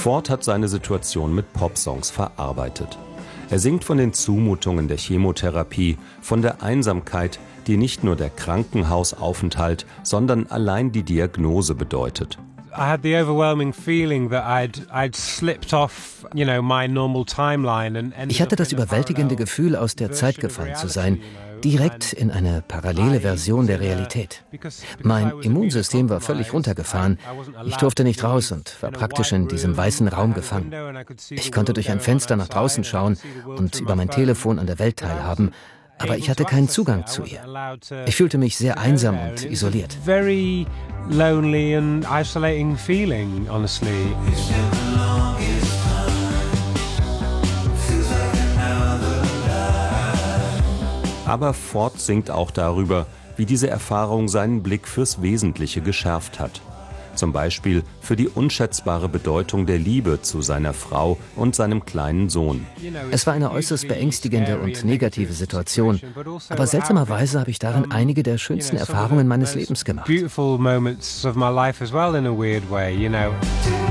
Ford hat seine Situation mit Popsongs verarbeitet. Er singt von den Zumutungen der Chemotherapie, von der Einsamkeit, die nicht nur der Krankenhausaufenthalt, sondern allein die Diagnose bedeutet. I had the overwhelming feeling that I'd slipped off, my normal timeline and Ich hatte das überwältigende Gefühl, aus der Zeit gefallen zu sein, direkt in eine parallele Version der Realität. Mein Immunsystem war völlig runtergefahren. Ich durfte nicht raus und war praktisch in diesem weißen Raum gefangen. Ich konnte durch ein Fenster nach draußen schauen und über mein Telefon an der Welt teilhaben, aber ich hatte keinen Zugang zu ihr. Ich fühlte mich sehr einsam und isoliert. Very lonely and isolating feeling, honestly. Aber Ford singt auch darüber, wie diese Erfahrung seinen Blick fürs Wesentliche geschärft hat. Zum Beispiel für die unschätzbare Bedeutung der Liebe zu seiner Frau und seinem kleinen Sohn. Es war eine äußerst beängstigende und negative Situation, aber seltsamerweise habe ich darin einige der schönsten Erfahrungen meines Lebens gemacht.